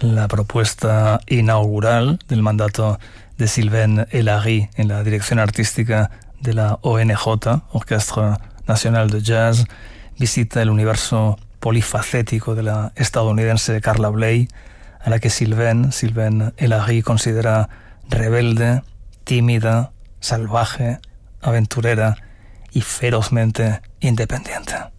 la propuesta inaugural del mandato de Sylvain Elary en la dirección artística de la ONJ, Orchestre National de Jazz, visita el universo polifacético de la estadounidense Carla Bley, a la que Sylvain Elary considera rebelde, tímida, salvaje, aventurera y ferozmente independiente.